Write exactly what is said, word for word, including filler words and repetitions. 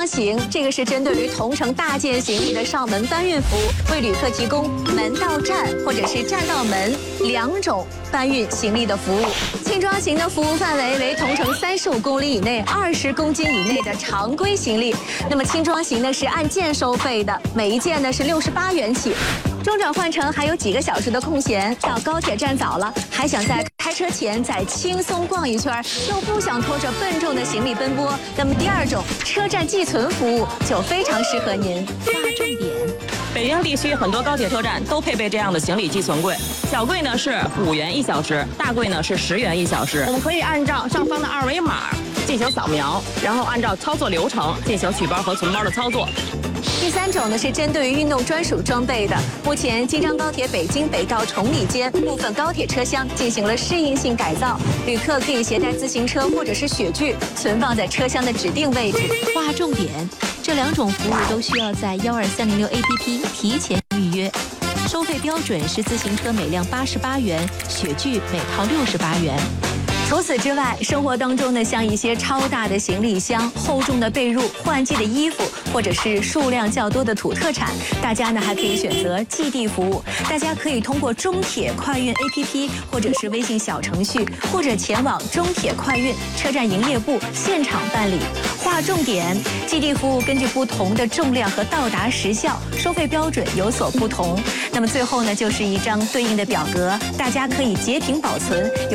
装行，这个是针对于同城大件行李的上门搬运服务，为旅客提供门到站或者是站到门两种搬运行李的服务。轻装行的服务范围为同城三十五公里以内、二十公斤以内的常规行李。那么轻装行呢是按件收费的，每一件呢是六十八元起。中转换乘还有几个小时的空闲，到高铁站早了，还想在开车前再轻松逛一圈，又不想拖着笨重的行李奔波，那么第二种车站寄存服务就非常适合您。划重点。 北京地区很多高铁车站都配备这样的行李寄存柜，小柜呢是五元一小时，大柜呢是十元一小时。我们可以按照上方的二维码进行扫描，然后按照操作流程进行取包和存包的操作。 第三种呢是针对于运动专属装备的。目前京张高铁北京北到崇礼间部分高铁车厢进行了适应性改造，旅客可以携带自行车或者是雪具存放在车厢的指定位置。 划重点，这两种服务都需要在幺二三零六 A P P 提前预约。收费标准是自行车每辆八十八元，雪具每套六十八元。 除此之外，生活当中呢，像一些超大的行李箱、厚重的被褥、换季的衣服，或者是数量较多的土特产，大家呢还可以选择寄递服务。大家可以通过中铁快运 A P P 或者是微信小程序，或者前往中铁快运车站营业部现场办理。划重点，寄递服务根据不同的重量和到达时效，收费标准有所不同。那么最后呢，就是一张对应的表格，大家可以截屏保存。有